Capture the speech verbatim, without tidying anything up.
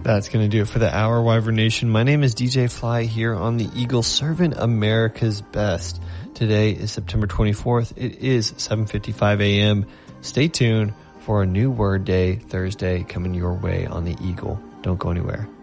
That's going to do it for the Hour, Wyvern Nation. My name is D J Fly here on the Eagle, serving America's best. Today is September twenty-fourth. It is seven fifty-five a.m. Stay tuned for a new Word Day Thursday coming your way on the Eagle. Don't go anywhere.